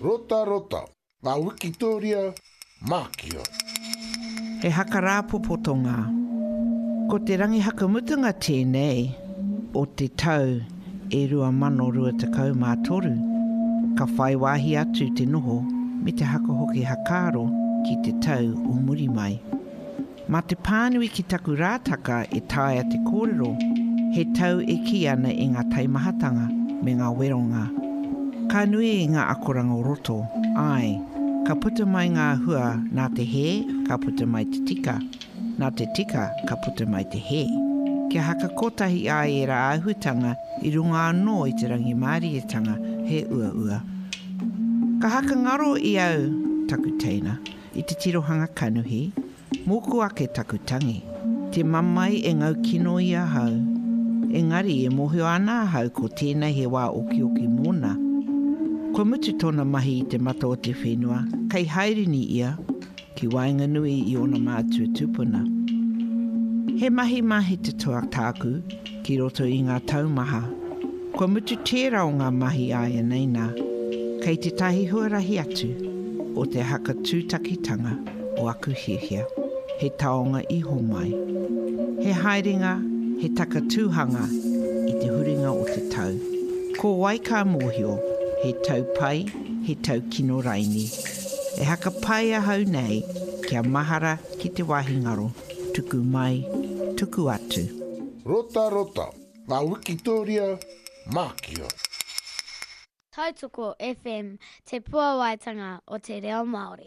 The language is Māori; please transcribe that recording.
Rota rota, ngā Wikitoria Mākia. He haka rāpopotonga. Ko te rangi hakamutunga tēnei o te tau e 2023. Ka whai wāhi atu te noho me te haka hoki hakaro ki te tau o muri mai. Ma te pānui ki taku rātaka e taia te kōrero, he tau e ki ana i ngā taimahatanga me ngā weronga. Ka nui i ngā akoranga o roto, ai, ka puta mai ngā hua nā te he, ka puta mai te tika. Nā te tika, ka puta mai te he. Kia haka kotahi ai e rā āhutanga i runga anō i te rangi mārietanga he ua. Ka haka ngaro i au taku teina i te tirohanga kanuhi, moku ake taku tangi. Te mamai e ngau kino i a hau. Engari e mohio ana hau ko tēnei he wā oki mōna. Ko mutu tōna mahi i te mata o te whenua, kei hairini ia, ki wainga nui i ona mātua tupuna. He mahi te toa tāku, ki roto i ngā taumaha. Ko mutu tērā o ngā mahi aia neina, kei te tahi huarahi atu, o te haka tūtakitanga o aku hiahia. He taonga iho mai. He haerenga, he taka tūhanga i te huringa o te tau. Ko waika mōhio, he tau pai, he tau kino raini. E haka pai a hau nei, kia mahara ki te wahi ngaro, tuku mai, tuku atu. Rota rota, ngā Wikitoria Mākia. Tautoko FM, te puawaitanga o te reo Māori.